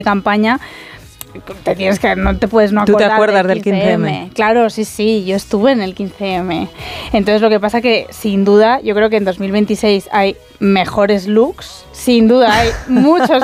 campaña, no te puedes no acordar. ¿Tú te acuerdas del 15M? Claro, sí, yo estuve en el 15M. Entonces lo que pasa que, sin duda, yo creo que en 2026 hay mejores looks, sin duda hay muchos